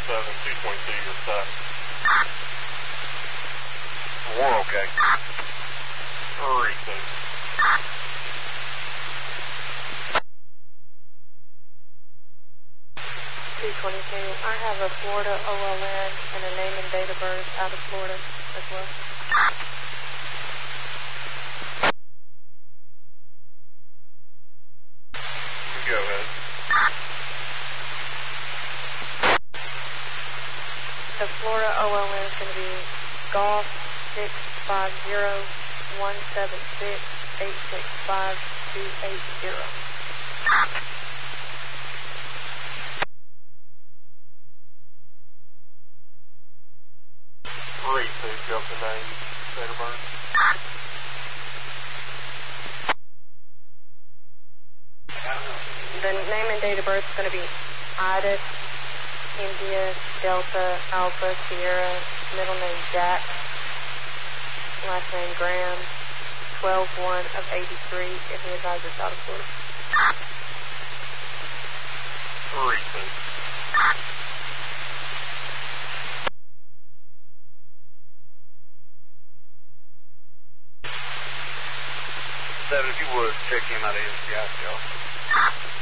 your side. We're okay. 3-2. 222. I have a Florida OLN and a name and date of birth out of Florida as well. Go ahead. The Florida OLN is going to be Golf 650-176-865-280. 3-2. Jump the name, date of birth. The name and date of birth is going to be Ida, India, Delta, Alpha, Sierra, middle name Jack, last name Graham, 12/1 of 83, and he advises out of Florida. 3-2. 7, if you would, check him out of NCIC.